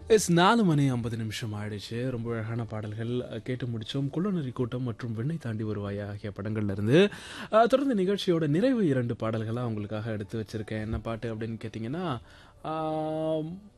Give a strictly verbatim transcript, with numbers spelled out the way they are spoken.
S நாலு மணி ஐம்பது நிமிஷம் ஆயிடுச்சு. ரொம்ப அழகான பாடல்கள் அ, கேட்டு முடிச்சோம். குள்ளநரி கூட்டம் மற்றும் விண்ணை தாண்டி வருவாயா ஆகிய படங்கள்ல இருந்து அ, தொடர்ந்து நிகழ்ச்சியோட நிறைவு இரண்டு பாடல்களா உங்களுக்காக எடுத்து வச்சிருக்கேன். என்ன பாட்டு அப்படின்னு கேட்டிங்கன்னா, ஆம்,